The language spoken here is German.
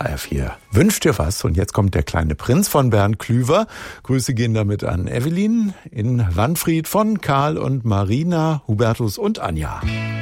HR4 wünscht dir was. Und jetzt kommt der kleine Prinz von Bernd Klüver. Grüße gehen damit an Evelyn in Wanfried von Karl und Marina, Hubertus und Anja.